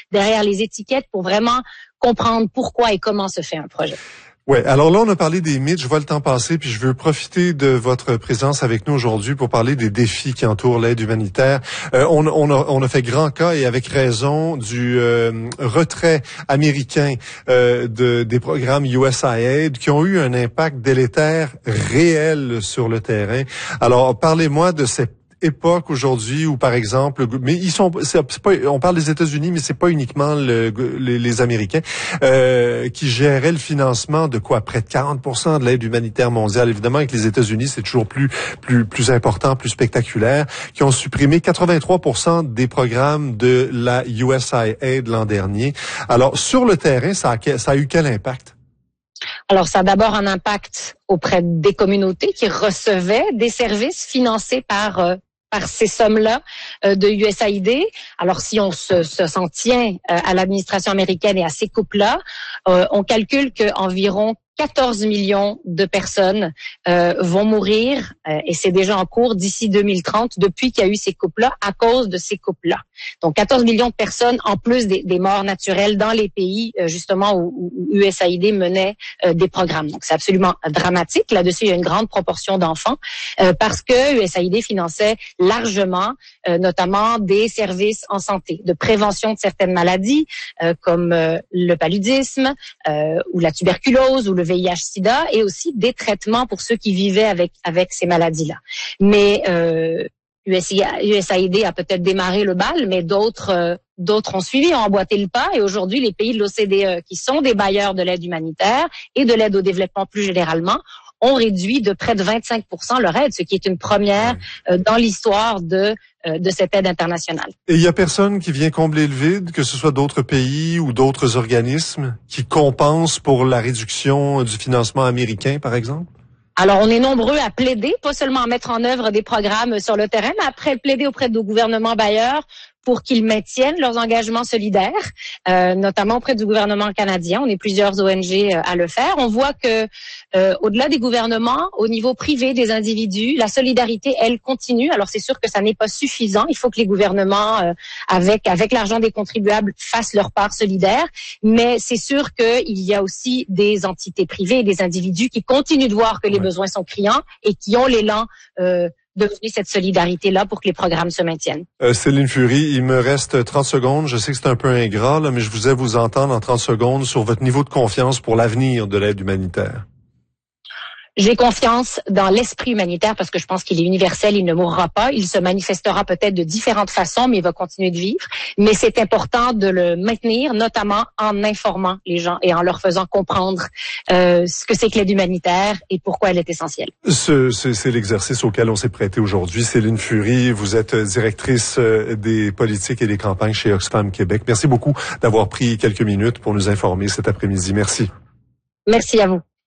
derrière les étiquettes pour vraiment comprendre pourquoi et comment se fait un projet. Ouais, alors là, on a parlé des mythes, je vois le temps passer, puis je veux profiter de votre présence avec nous aujourd'hui pour parler des défis qui entourent l'aide humanitaire. On a fait grand cas, et avec raison, du retrait américain des programmes USAID qui ont eu un impact délétère réel sur le terrain. Alors, parlez-moi de cette époque aujourd'hui où, par exemple, mais c'est pas, on parle des États-Unis, mais c'est pas uniquement les Américains qui géraient le financement de quoi, près de 40% de l'aide humanitaire mondiale. Évidemment, avec les États-Unis, c'est toujours plus important, plus spectaculaire, qui ont supprimé 83% des programmes de la USAID l'an dernier. Alors, sur le terrain, ça a eu quel impact? Alors, ça a d'abord un impact auprès des communautés qui recevaient des services financés par ces sommes-là de USAID. Alors, si on s'en tient à l'administration américaine et à ces coupes-là, on calcule qu'environ 14 millions de personnes vont mourir, et c'est déjà en cours d'ici 2030, depuis qu'il y a eu ces coupes-là, à cause de ces coupes-là. Donc, 14 millions de personnes, en plus des morts naturelles dans les pays, justement, où USAID menait des programmes. Donc, c'est absolument dramatique. Là-dessus, il y a une grande proportion d'enfants, parce que USAID finançait largement, notamment des services en santé, de prévention de certaines maladies, comme le paludisme, ou la tuberculose, ou le VIH/SIDA, et aussi des traitements pour ceux qui vivaient avec ces maladies-là. Mais USAID a peut-être démarré le bal, mais d'autres ont suivi, ont emboîté le pas, et aujourd'hui, les pays de l'OCDE, qui sont des bailleurs de l'aide humanitaire et de l'aide au développement plus généralement, ont réduit de près de 25% leur aide, ce qui est une première dans l'histoire de cette aide internationale. Et il y a personne qui vient combler le vide, que ce soit d'autres pays ou d'autres organismes, qui compensent pour la réduction du financement américain, par exemple? Alors, on est nombreux à plaider, pas seulement à mettre en œuvre des programmes sur le terrain, mais après plaider auprès de nos gouvernements bailleurs pour qu'ils maintiennent leurs engagements solidaires, notamment auprès du gouvernement canadien. On est plusieurs ONG à le faire. On voit que au-delà des gouvernements, au niveau privé des individus, la solidarité, elle, continue. Alors, c'est sûr que ça n'est pas suffisant. Il faut que les gouvernements, avec l'argent des contribuables, fassent leur part solidaire. Mais c'est sûr qu'il y a aussi des entités privées et des individus qui continuent de voir que les besoins sont criants et qui ont l'élan de donner cette solidarité-là pour que les programmes se maintiennent. Céline Fury, il me reste 30 secondes. Je sais que c'est un peu ingrat, là, mais je voudrais vous entendre en 30 secondes sur votre niveau de confiance pour l'avenir de l'aide humanitaire. J'ai confiance dans l'esprit humanitaire parce que je pense qu'il est universel, il ne mourra pas, il se manifestera peut-être de différentes façons, mais il va continuer de vivre. Mais c'est important de le maintenir, notamment en informant les gens et en leur faisant comprendre ce que c'est que l'aide humanitaire et pourquoi elle est essentielle. C'est l'exercice auquel on s'est prêté aujourd'hui. Céline Fury, vous êtes directrice des politiques et des campagnes chez Oxfam Québec. Merci beaucoup d'avoir pris quelques minutes pour nous informer cet après-midi. Merci. Merci à vous.